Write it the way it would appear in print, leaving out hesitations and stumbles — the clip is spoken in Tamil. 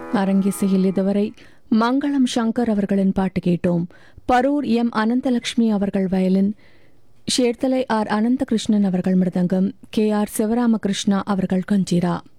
அரங்கிசையில் இதுவரை மங்களம் சங்கர் அவர்களின் பாட்டு கேட்டோம். பரூர் எம் அனந்தலட்சுமி அவர்கள் வயலின், ஷேர்த்தலை ஆர் அனந்தகிருஷ்ணன் அவர்கள் மிருதங்கம், கே ஆர் சிவராமகிருஷ்ணா அவர்கள் கஞ்சிரா.